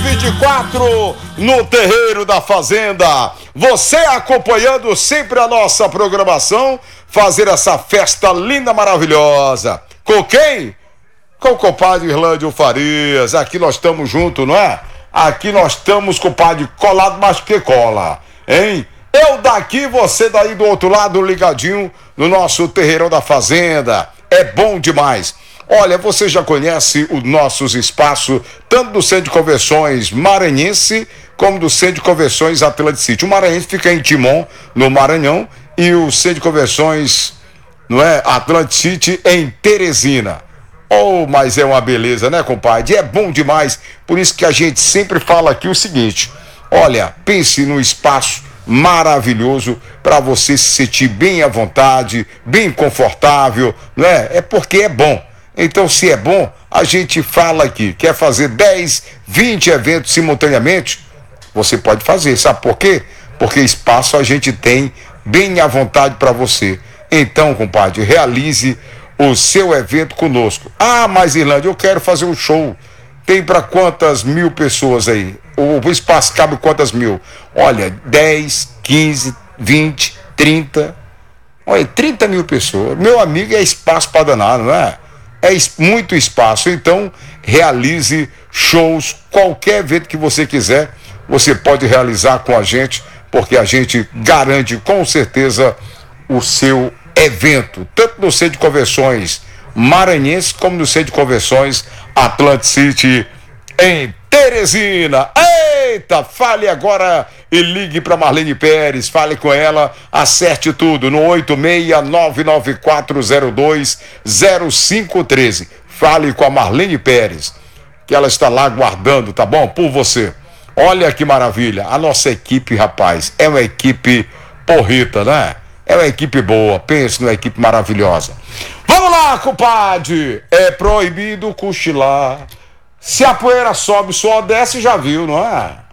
2024 no Terreiro da Fazenda. Você acompanhando sempre a nossa programação, fazer essa festa linda, maravilhosa. Com quem? Com o compadre Irlândio Farias. Aqui nós estamos juntos, não é? Aqui nós estamos, compadre, colado mais que cola, hein? Eu daqui, você daí do outro lado, ligadinho no nosso Terreirão da Fazenda. É bom demais. Olha, você já conhece os nossos espaços, tanto do Centro de Convenções Maranhense, como do Centro de Convenções Atlantic City. O Maranhense fica em Timon, no Maranhão, e o Centro de Convenções, não é, Atlantic City, em Teresina. Oh, mas é uma beleza, né, compadre? É bom demais. Por isso que a gente sempre fala aqui o seguinte: olha, pense num espaço maravilhoso para você se sentir bem à vontade, bem confortável, não é? É porque é bom. Então, se é bom, a gente fala aqui. Quer fazer 10, 20 eventos simultaneamente? Você pode fazer. Sabe por quê? Porque espaço a gente tem bem à vontade para você. Então, compadre, realize o seu evento conosco. Ah, mas Irlândia, eu quero fazer um show. Tem para quantas mil pessoas aí? O espaço cabe quantas mil? Olha, 10, 15, 20, 30. Olha, 30 mil pessoas. Meu amigo, é espaço para danar, não é? É muito espaço. Então, realize shows, qualquer evento que você quiser, você pode realizar com a gente, porque a gente garante com certeza o seu evento, tanto no Centro de Convenções Maranhense, como no Centro de Convenções Atlantic City, em Teresina. Eita, fale agora e ligue para Marlene Pérez, fale com ela, acerte tudo no 86-99402-0513. Fale com a Marlene Pérez, que ela está lá aguardando, tá bom? Por você. Olha que maravilha, a nossa equipe, rapaz, é uma equipe porrita, né? É uma equipe boa, pense numa equipe maravilhosa. Vamos lá, compadre! É proibido cochilar. Se a poeira sobe, o suor desce, já viu, não é?